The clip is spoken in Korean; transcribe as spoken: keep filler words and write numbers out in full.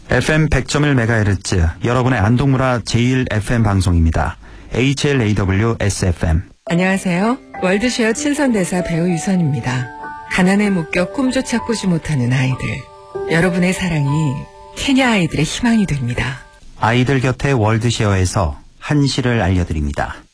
에프엠 백 점 일 메가헤르츠 여러분의 안동문화 제일 에프엠 방송입니다. 에이치엘에이더블유-에스에프엠. 안녕하세요. 월드쉐어 친선대사 배우 유선입니다. 가난에 묶여 꿈조차 꾸지 못하는 아이들. 여러분의 사랑이 케냐 아이들의 희망이 됩니다. 아이들 곁에 월드쉐어에서 한시를 알려드립니다.